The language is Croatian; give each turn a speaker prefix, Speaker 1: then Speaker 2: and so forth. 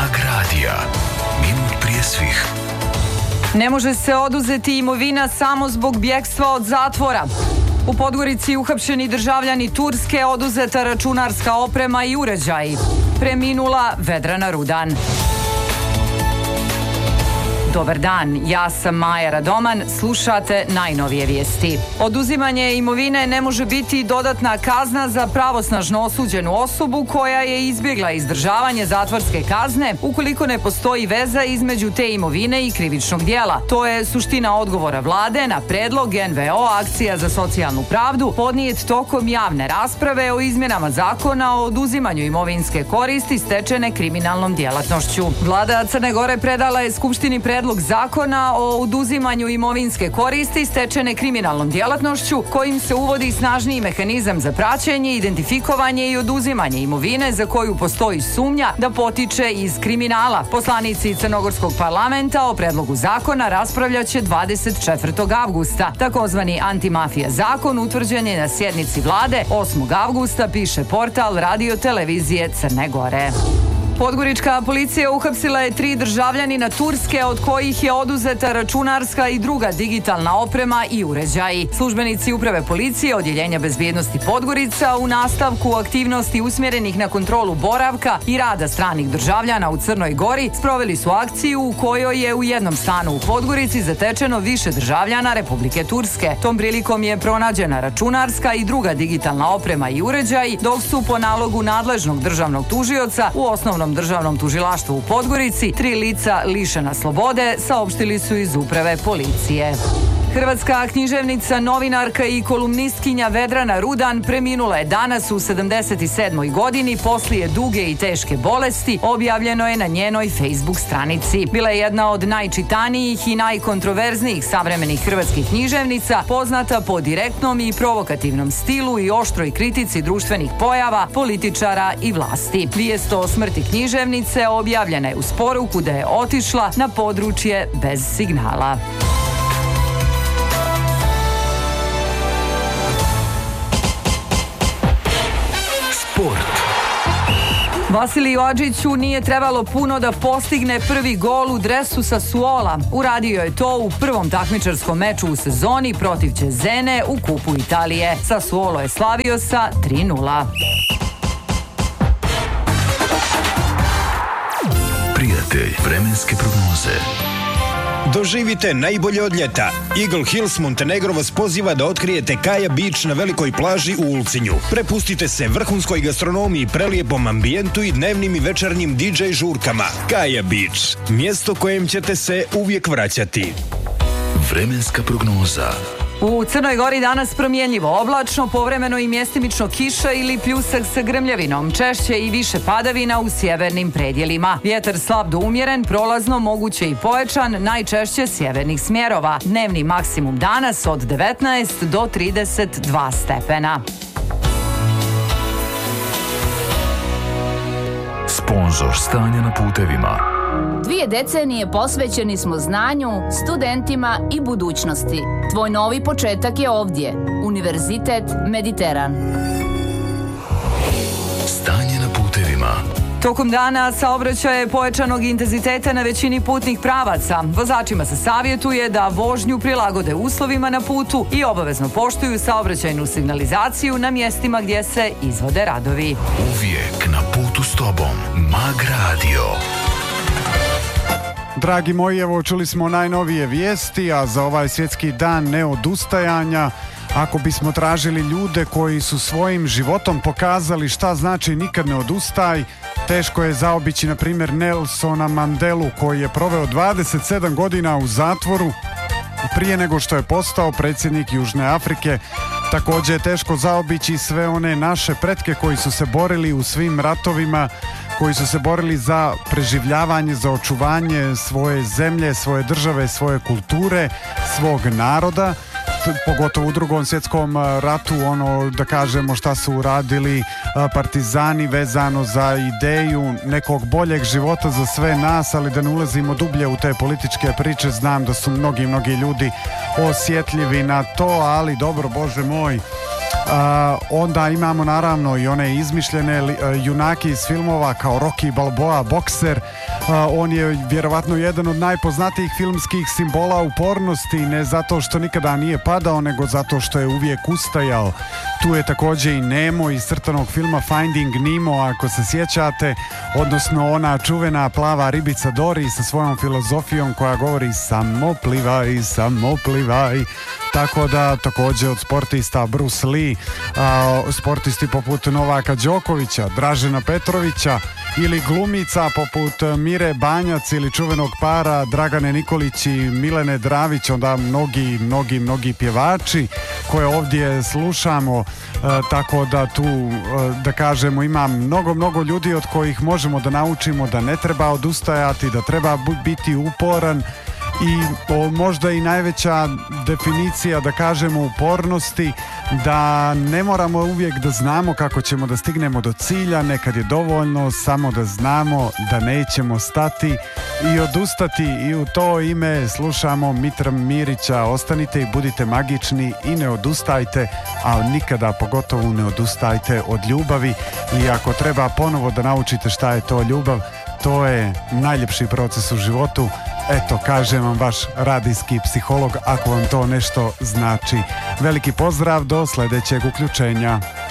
Speaker 1: Mag radija. Minut prije svih.
Speaker 2: Ne može se oduzeti imovina samo zbog bjegstva od zatvora. U Podgorici uhapšeni državljani Turske, oduzeta računarska oprema i uređaji. Preminula Vedrana Rudan. Dobar dan, ja sam Maja Radoman, slušate najnovije vijesti. Oduzimanje imovine ne može biti dodatna kazna za pravosnažno osuđenu osobu koja je izbjegla izdržavanje zatvorske kazne ukoliko ne postoji veza između te imovine i krivičnog djela. To je suština odgovora vlade na predlog NVO Akcija za socijalnu pravdu podnijet tokom javne rasprave o izmjenama zakona o oduzimanju imovinske koristi stečene kriminalnom djelatnošću. Vlada Crne Gore predala je Skupštini predlog zakona o oduzimanju imovinske koristi stečene kriminalnom djelatnošću kojim se uvodi snažniji mehanizam za praćenje, identifikovanje i oduzimanje imovine za koju postoji sumnja da potiče iz kriminala. Poslanici Crnogorskog parlamenta o predlogu zakona raspravljaće 24. avgusta. Takozvani antimafija zakon utvrđen je na sjednici vlade 8. avgusta, piše portal Radio televizije Crne Gore. Podgorička policija uhapsila je 3 državljanina Turske, od kojih je oduzeta računarska i druga digitalna oprema i uređaji. Službenici uprave policije Odjeljenja bezbjednosti Podgorica u nastavku aktivnosti usmjerenih na kontrolu boravka i rada stranih državljana u Crnoj Gori sproveli su akciju u kojoj je u jednom stanu u Podgorici zatečeno više državljana Republike Turske. Tom prilikom je pronađena računarska i druga digitalna oprema i uređaji, dok su po nalogu nadležnog državnog tužioca u Osnovnom državnom tužilaštvu u Podgorici 3 lica lišena slobode, saopštili su iz uprave policije. Hrvatska književnica, novinarka i kolumnistkinja Vedrana Rudan preminula je danas u 77. godini poslije duge i teške bolesti, objavljeno je na njenoj Facebook stranici. Bila je jedna od najčitanijih i najkontroverznijih savremenih hrvatskih književnica, poznata po direktnom i provokativnom stilu i oštroj kritici društvenih pojava, političara i vlasti. Vijest o smrti književnice objavljena je uz poruku da je otišla na područje bez signala. Vasiliju Adžiću nije trebalo puno da postigne prvi gol u dresu Sassuola. Uradio je to u prvom takmičarskom meču u sezoni protiv Cesene u Kupu Italije. Sassuolo je slavio sa 3:0.
Speaker 1: Prijatelj vremenske prognoze.
Speaker 3: Doživite najbolje od ljeta. Eagle Hills Montenegro vas poziva da otkrijete Kaja Beach na velikoj plaži u Ulcinju. Prepustite se vrhunskoj gastronomiji, prelijepom ambijentu i dnevnim i večernjim DJ žurkama. Kaja Beach, mjesto kojem ćete se uvijek vraćati.
Speaker 1: Vremenska prognoza.
Speaker 2: U Crnoj Gori danas promjenjivo oblačno, povremeno i mjestimično kiša ili pljusak sa grmljavinom, češće i više padavina u sjevernim predjelima. Vjetar slab do umjeren, prolazno moguće i pojačan, najčešće sjevernih smjerova. Dnevni maksimum danas od 19 do 32 stepena.
Speaker 1: Sponzor stanja na putevima.
Speaker 4: 2 decenije posvećeni smo znanju, studentima i budućnosti. Tvoj novi početak je ovdje. Univerzitet Mediteran.
Speaker 1: Stanje na putevima.
Speaker 2: Tokom dana saobraćaj je pojačanog intenziteta na većini putnih pravaca. Vozačima se savjetuje da vožnju prilagode uslovima na putu i obavezno poštuju saobraćajnu signalizaciju na mjestima gdje se izvode radovi.
Speaker 1: Uvijek na putu s tobom. Mag radio.
Speaker 5: Dragi moji, evo čuli smo najnovije vijesti, a za ovaj svjetski dan neodustajanja, ako bismo tražili ljude koji su svojim životom pokazali šta znači nikad ne odustaj, teško je zaobići na primjer Nelsona Mandelu, koji je proveo 27 godina u zatvoru prije nego što je postao predsjednik Južne Afrike. Također je teško zaobići sve one naše pretke koji su se borili u svim ratovima, koji su se borili za preživljavanje, za očuvanje svoje zemlje, svoje države, svoje kulture, svog naroda. Pogotovo u Drugom svjetskom ratu, da kažemo šta su uradili partizani vezano za ideju nekog boljeg života za sve nas, ali da ne ulazimo dublje u te političke priče. Znam da su mnogi ljudi osjetljivi na to, ali dobro, Bože moj. Onda imamo naravno i one izmišljene junaki iz filmova kao Rocky Balboa, bokser, On je vjerovatno jedan od najpoznatijih filmskih simbola upornosti, ne zato što nikada nije padao, nego zato što je uvijek ustajao. Tu je također i Nemo iz crtanog filma Finding Nemo, ako se sjećate, odnosno ona čuvena plava ribica Dory sa svojom filozofijom koja govori samo plivaj, samo plivaj. Tako da također od sportista Bruce Lee, sportisti poput Novaka Đokovića, Dražena Petrovića ili glumica poput Mire Banjac ili čuvenog para Dragane Nikolić i Milene Dravić, onda mnogi pjevači koje ovdje slušamo, tako da tu, da kažemo, ima mnogo ljudi od kojih možemo da naučimo da ne treba odustajati, da treba biti uporan. I možda i najveća definicija, da kažemo, upornosti, da ne moramo uvijek da znamo kako ćemo da stignemo do cilja, nekad je dovoljno samo da znamo da nećemo stati i odustati. I u to ime slušamo Mitra Mirića. Ostanite i budite magični i ne odustajte, a nikada pogotovo ne odustajte od ljubavi. I ako treba ponovo da naučite šta je to ljubav, to je najljepši proces u životu. Eto, kažem vam vaš radijski psiholog, ako vam to nešto znači. Veliki pozdrav, do sljedećeg uključenja.